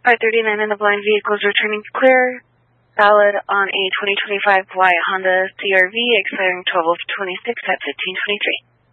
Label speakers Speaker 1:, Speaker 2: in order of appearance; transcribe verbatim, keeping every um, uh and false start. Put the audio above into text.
Speaker 1: five thirty-nine in the blind vehicles returning clear. Valid on a twenty twenty-five white Honda C R V expiring twelve of twenty-six at fifteen twenty-three.